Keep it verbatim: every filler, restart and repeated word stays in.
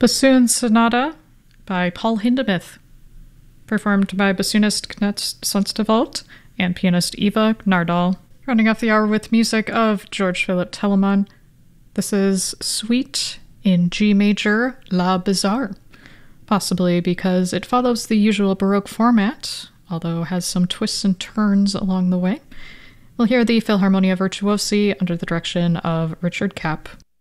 Bassoon Sonata by Paul Hindemith, performed by bassoonist Knut Sonstevalt and pianist Eva Gnardal. Rounding off the hour with music of George Philip Telemann. This is Suite in G major, La Bizarre, possibly because it follows the usual Baroque format, although has some twists and turns along the way. We'll hear the Philharmonia Virtuosi under the direction of Richard Kapp.